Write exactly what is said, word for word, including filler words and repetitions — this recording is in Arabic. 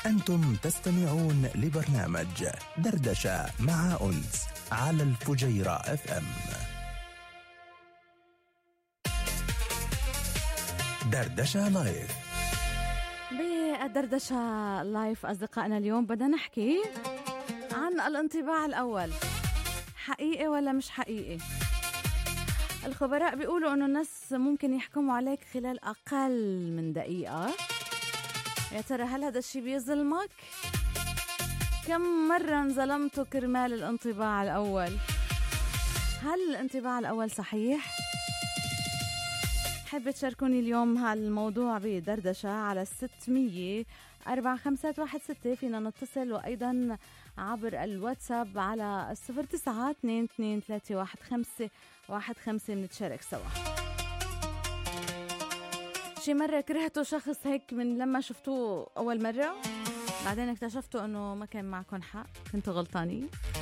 أنتم تستمعون لبرنامج دردشة مع أنس على الفجيرة اف ام. دردشة لايف. بالدردشة لايف أصدقائنا اليوم بدنا نحكي عن الانطباع الأول، حقيقي ولا مش حقيقي؟ الخبراء بيقولوا أنه الناس ممكن يحكموا عليك خلال أقل من دقيقة. يا ترى هل هذا الشيء بيظلمك؟ كم مرة انظلمتوا كرمال الانطباع الأول؟ هل الانطباع الأول صحيح؟ حابة تشاركوني اليوم هالموضوع بدردشة على ستمية أربعة خمسة واحد ستة. فينا نتصل وأيضا عبر الواتساب على الصفر تسعة اثنين اثنين ثلاثة واحد خمسة واحد خمسة. بنتشارك سوا. شي مرة كرهتوا شخص هيك من لما شفتوه أول مرة بعدين اكتشفتوا أنه ما كان معكم حق، كنتوا غلطانين؟